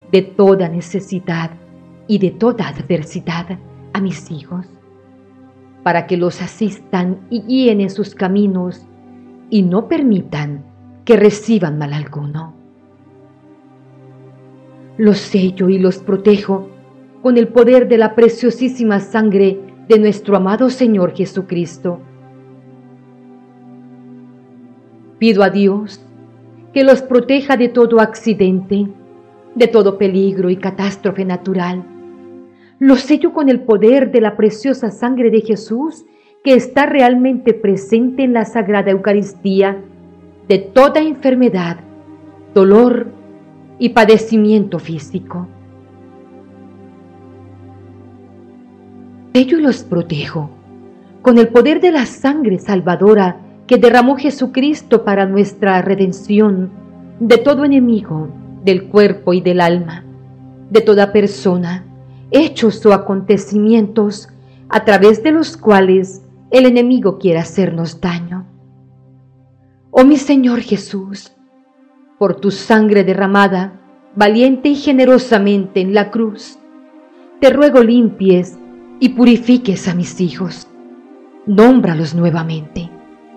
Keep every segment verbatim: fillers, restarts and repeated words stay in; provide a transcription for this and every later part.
de toda necesidad y de toda adversidad a mis hijos, para que los asistan y guíen en sus caminos y no permitan que reciban mal alguno. Los sello y los protejo con el poder de la preciosísima sangre de nuestro amado Señor Jesucristo. Pido a Dios que los proteja de todo accidente, de todo peligro y catástrofe natural. Los sello con el poder de la preciosa sangre de Jesús que está realmente presente en la Sagrada Eucaristía, de toda enfermedad, dolor y padecimiento físico. Sello y los protejo con el poder de la sangre salvadora que derramó Jesucristo para nuestra redención de todo enemigo del cuerpo y del alma, de toda persona, hechos o acontecimientos a través de los cuales el enemigo quiere hacernos daño. Oh mi Señor Jesús, por tu sangre derramada, valiente y generosamente en la cruz, te ruego limpies y purifiques a mis hijos. Nómbralos nuevamente.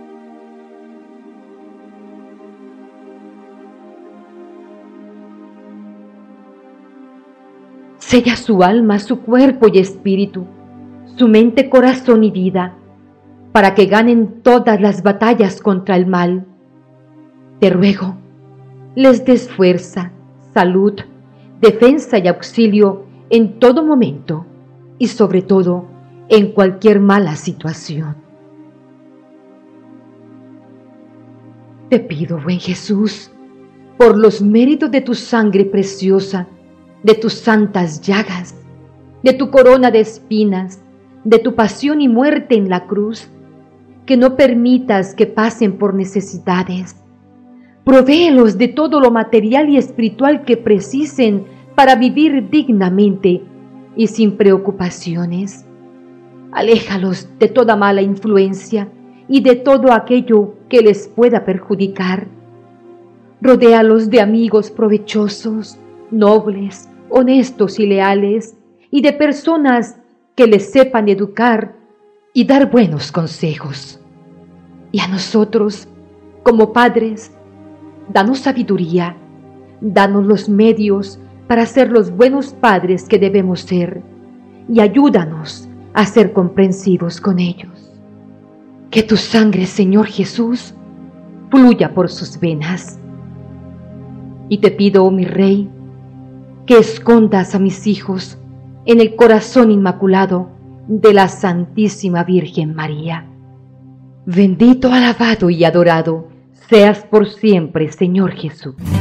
Sella su alma, su cuerpo y espíritu, su mente, corazón y vida, para que ganen todas las batallas contra el mal. Te ruego, les des fuerza, salud, defensa y auxilio en todo momento y sobre todo en cualquier mala situación. Te pido, buen Jesús, por los méritos de tu sangre preciosa, de tus santas llagas, de tu corona de espinas, de tu pasión y muerte en la cruz, que no permitas que pasen por necesidades. Provéelos de todo lo material y espiritual que precisen para vivir dignamente y sin preocupaciones. Aléjalos de toda mala influencia y de todo aquello que les pueda perjudicar. Rodéalos de amigos provechosos, nobles, honestos y leales, y de personas que les sepan educar y dar buenos consejos. Y a nosotros, como padres, danos sabiduría, danos los medios para ser los buenos padres que debemos ser, y ayúdanos a ser comprensivos con ellos. Que tu sangre, Señor Jesús, fluya por sus venas. Y te pido, oh mi Rey, que escondas a mis hijos en el corazón inmaculado de la Santísima Virgen María. Bendito, alabado y adorado seas por siempre, Señor Jesús.